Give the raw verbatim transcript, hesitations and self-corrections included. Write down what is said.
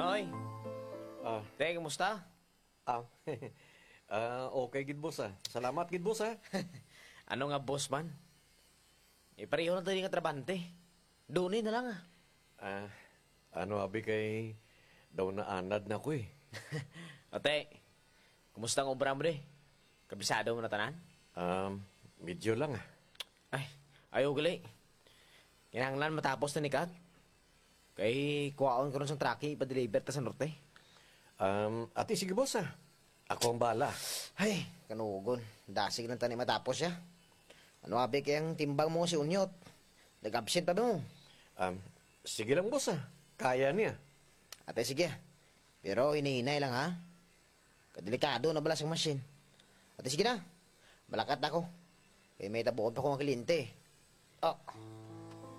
Noy, Ah, te, kumusta? ah, ah, okay, gid boss ah. Salamat, gid boss ah. Ano nga, boss man? Eh, pareho na tayo nga trabante. Doon na lang ah. Ah, ano abi kay daw na anad na ko eh. O, te, kumusta ang obra mo de? Kabisado mo na tanan? Um, medyo lang ah. Ay, ayaw gali. Kinahanglan matapos na ni Kat. Kay kuwaon ko rin sa tracking ipa-deliver ta sa norte. Um, ate, sige boss ah. Ako ang bala. Ay, kanugon. Dasig lang tani matapos ya. Ano abi kayang timbang mo si Unyot? Nag-absent pa ba mo? Um, sige lang boss ah. Kaya niya. Ate, sige. Pero hinihinay lang ha. Kadelikado na balas ang machine. Ate, sige na. Malakat na ako. Kaya may tabuod pa ko ang kliyente. Oh.